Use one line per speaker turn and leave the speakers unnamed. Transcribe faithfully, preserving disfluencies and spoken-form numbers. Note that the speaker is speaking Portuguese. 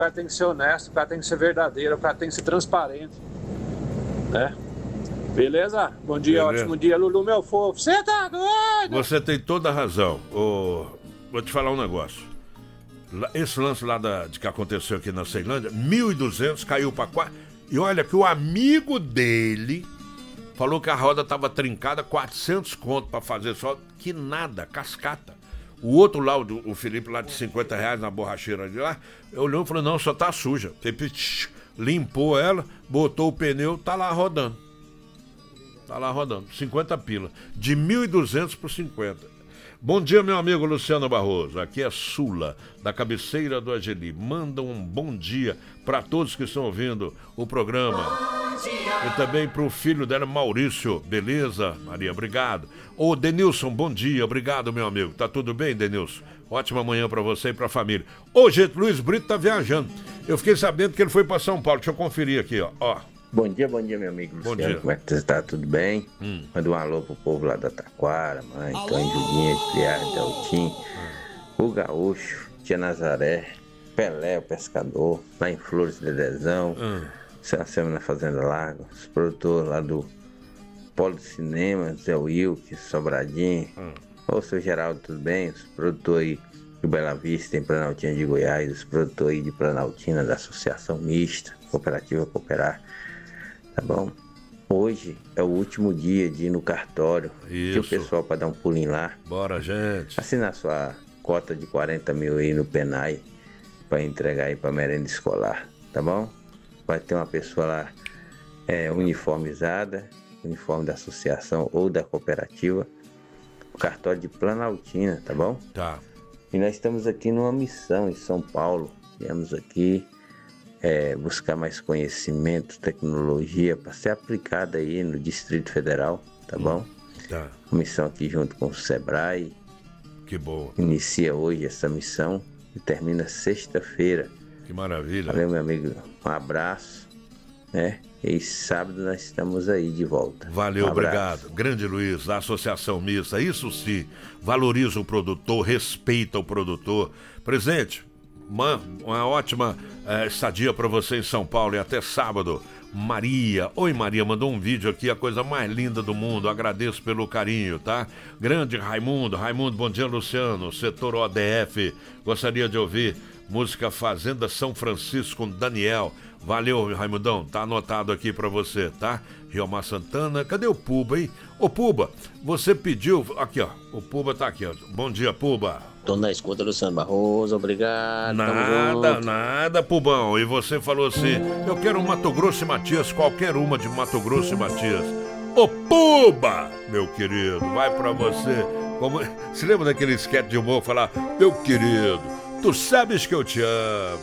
cara tem que ser honesto, o cara tem que ser verdadeiro, o cara tem que ser transparente, né? Beleza? Bom dia, Beleza. Ótimo dia, Lulu, meu fofo. Você tá doido?
Você tem toda a razão. Ô, vou te falar um negócio. Esse lance lá da, de que aconteceu aqui na Ceilândia, mil e duzentos caiu pra quatro. E olha que o amigo dele falou que a roda tava trincada, quatrocentos conto pra fazer só. Que nada, cascata. O outro lá, o, o Felipe, lá de cinquenta reais na borracheira de lá, olhou e falou, não, só tá suja. Limpou ela, botou o pneu, tá lá rodando. Tá lá rodando, cinquenta pila. De mil e duzentos por cinquenta. Bom dia, meu amigo Luciano Barroso. Aqui é Sula, da cabeceira do Ageli. Manda um bom dia para todos que estão ouvindo o programa. E também para o filho dela, Maurício. Beleza, Maria? Obrigado. Ô, Denilson, bom dia. Obrigado, meu amigo. Tá tudo bem, Denilson? Ótima manhã para você e para a família. Ô, gente, Luiz Brito tá viajando. Eu fiquei sabendo que ele foi para São Paulo. Deixa eu conferir aqui, ó. ó.
Bom dia, bom dia, meu amigo Luciano.
Bom dia.
Como é que você tá? Tudo bem? Hum. Manda um alô pro povo lá da Taquara, mãe, Tony, Julinha, Criado, Deltim, hum. o Gaúcho, Tia Nazaré, Pelé, o pescador, lá em Flores de Dedezão, hum. Seu na Fazenda Largo, os produtores lá do Polo de Cinema, Zé Wilke, Sobradinho. Hum. Ô, seu Geraldo, tudo bem? Os produtores aí do Bela Vista, em Planaltina de Goiás, os produtores aí de Planaltina, da Associação Mista, Cooperativa Cooperar. Tá bom? Hoje é o último dia de ir no cartório.
Isso.
Que o pessoal para dar um pulinho lá.
Bora, gente.
Assinar sua cota de quarenta mil aí no Penai para entregar aí para merenda escolar. Tá bom? Vai ter uma pessoa lá é, uniformizada, uniforme da associação ou da cooperativa. O cartório de Planaltina, tá bom?
Tá.
E nós estamos aqui numa missão em São Paulo. Viemos aqui É, buscar mais conhecimento, tecnologia para ser aplicada aí no Distrito Federal, tá hum, bom?
Tá.
Missão aqui junto com o Sebrae.
Que boa.
Inicia hoje essa missão e termina sexta-feira.
Que maravilha.
Valeu, meu amigo. Um abraço, né? E sábado nós estamos aí de volta.
Valeu,
um
obrigado. Grande Luiz, da Associação Mista, isso sim, valoriza o produtor, respeita o produtor. Presente. Uma, uma ótima é, estadia para você em São Paulo e até sábado. Maria, oi Maria, mandou um vídeo aqui, a coisa mais linda do mundo, agradeço pelo carinho, tá? Grande Raimundo, Raimundo, bom dia Luciano, setor O D F, gostaria de ouvir música Fazenda São Francisco com Daniel. Valeu, Raimundão, tá anotado aqui pra você, tá? Riomar Santana, cadê o Puba, hein? Ô Puba, você pediu, aqui ó, o Puba tá aqui, ó. Bom dia, Puba.
Tô na escuta, Luciano Barroso, obrigado.
Nada, nada, Pubão. E você falou assim, eu quero um Mato Grosso e Matias, qualquer uma de Mato Grosso e Matias. Ô Puba, meu querido, vai pra você. Como... Se lembra daquele esquete de humor falar, meu querido, tu sabes que eu te amo.